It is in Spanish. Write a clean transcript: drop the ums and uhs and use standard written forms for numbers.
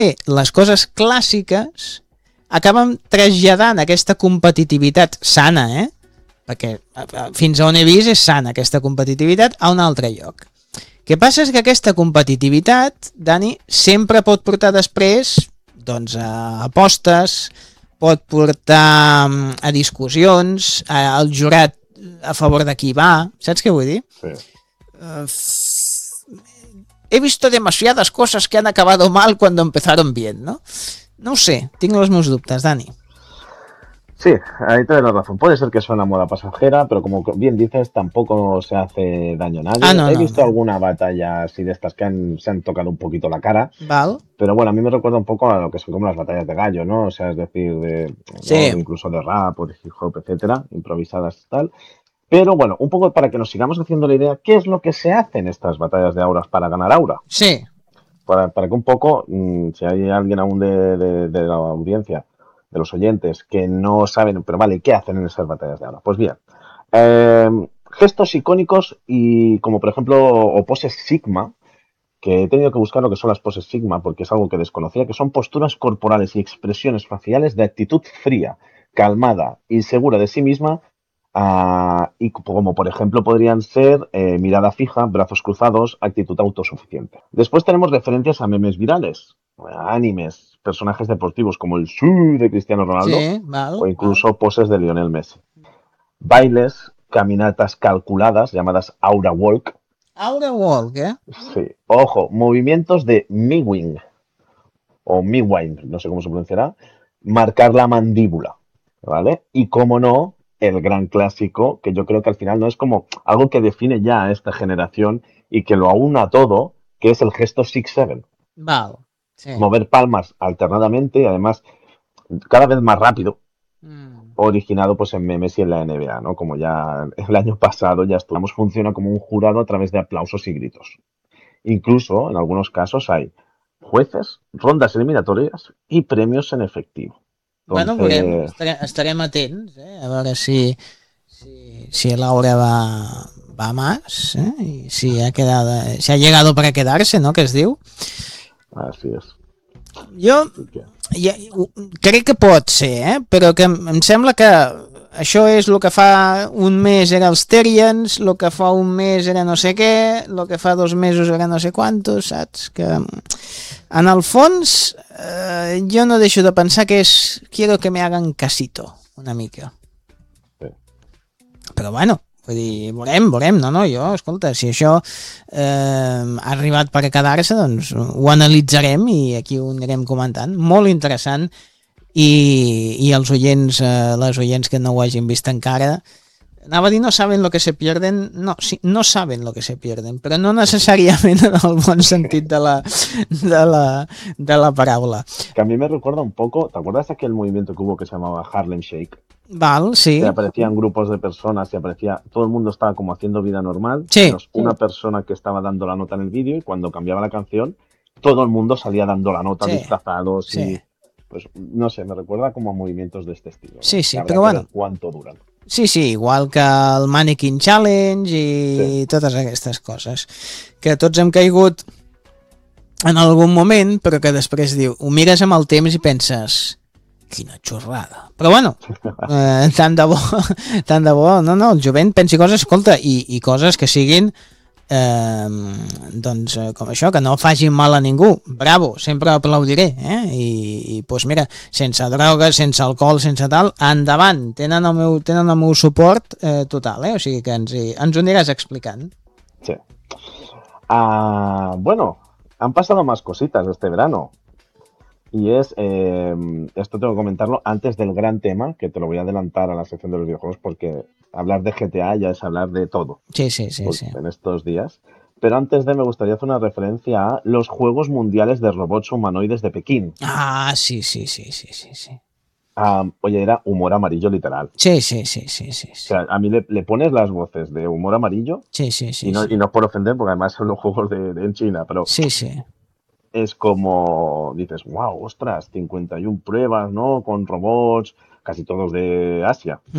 les coses clàssiques acaben traslladant aquesta competitivitat sana, perquè fins a on he vist és sana aquesta competitivitat, a un altre lloc. El que passa és que aquesta competitivitat, Dani, sempre pot portar després doncs, a apostes, pot portar a discussions, al jurat a favor de qui va, saps què vull dir? He visto demasiadas cosas que han acabado mal cuando empezaron bien, ¿no? No sé, tengo los meus dubtes, Dani. Sí, ahí tienes la razón. Puede ser que sea una moda pasajera, pero como bien dices, tampoco se hace daño a nadie. He visto alguna batalla así de estas que se han tocado un poquito la cara. Val. Pero bueno, a mí me recuerda un poco a lo que son como las batallas de gallo, ¿no? O sea, es decir, ¿no? Incluso de rap o de hip hop, etcétera, improvisadas y tal. Pero bueno, un poco para que nos sigamos haciendo la idea, ¿qué es lo que se hace en estas batallas de auras para ganar aura? Sí. Para que un poco, si hay alguien aún de la audiencia, de los oyentes, que no saben, pero vale, ¿qué hacen en esas batallas de aura? Pues bien, gestos icónicos y como por ejemplo, o poses Sigma, que he tenido que buscar lo que son las poses Sigma, porque es algo que desconocía, que son posturas corporales y expresiones faciales de actitud fría, calmada y segura de sí misma, y como por ejemplo podrían ser mirada fija, brazos cruzados, actitud autosuficiente. Después tenemos referencias a memes virales, animes, personajes deportivos como el Shu de Cristiano Ronaldo, o incluso poses de Lionel Messi. Bailes, caminatas calculadas, llamadas Aura Walk. Aura Walk, Sí. Ojo, movimientos de Mewing, o Mewing, no sé cómo se pronunciará, marcar la mandíbula, ¿vale? Y como no, el gran clásico, que yo creo que al final no es como algo que define ya a esta generación y que lo aúna todo, que es el gesto 6-7. Vale. Sí. Mover palmas alternadamente y además cada vez más rápido, originado pues en memes y en la NBA, ¿no? Como ya el año pasado ya estuvimos, funciona como un jurado a través de aplausos y gritos. Incluso, en algunos casos, hay jueces, rondas eliminatorias y premios en efectivo. Entonces... Bueno, estarem atents, a veure si Laura va más, y si ha llegado para quedarse, ¿no? Que es diu. Así es. Jo crec que pot ser, però que em sembla que això és el que fa un mes era els Terians, el que fa un mes era no sé què, el que fa 2 mesos era no sé quantos, saps? Que en el fons jo no deixo de pensar que és quiero que me hagan casito, una mica. Sí. Però bueno, vull dir, veurem, no, jo, escolta, si això ha arribat per quedar-se, doncs ho analitzarem i aquí ho anirem comentant. Molt interessant, i els oients, les oients que no ho hagin vist encara, anava a dir no saben lo que se pierden, no, sí, no saben lo que se pierden, però no necessàriament en el bon sentit de la paraula. Que a mí me recuerda un poco, ¿te acuerdas de aquel movimiento que hubo que se llamaba Harlem Shake? Val, sí. Que aparecían grupos de personas y aparecía, todo el mundo estaba como haciendo vida normal, sí, menos una persona que estaba dando la nota en el vídeo, y cuando cambiaba la canción, todo el mundo salía dando la nota, disfrazados, sí. Y pues no sé, me recuerda como a movimientos de este estilo, ¿no? Sí, però bueno. ¿Cuánto duran? Sí, igual que el Mannequin Challenge i totes aquestes coses que tots hem caigut en algun moment, però que després ho mires amb el temps i penses quina xorrada, però bueno, tant de bo, no, el jovent pensi coses, escolta, i coses que siguin doncs com això, que no facin mal a ningú, bravo, sempre aplaudiré, i doncs mira, sense drogues, sense alcohol, sense tal, endavant, tenen el meu suport total, o sigui que ens ho aniràs explicant. Sí. Bueno, han pasado más cositas este verano. Y es, esto tengo que comentarlo antes del gran tema, que te lo voy a adelantar a la sección de los videojuegos, porque hablar de GTA ya es hablar de todo. Sí. En estos días. Pero antes me gustaría hacer una referencia a los Juegos Mundiales de Robots Humanoides de Pekín. Ah, sí. Oye, era humor amarillo literal. Sí. O sea, a mí le pones las voces de humor amarillo. Sí. Y no es por ofender, porque además son los juegos en China, pero... Sí. Es como, dices, wow, ostras, 51 pruebas, ¿no? Con robots, casi todos de Asia.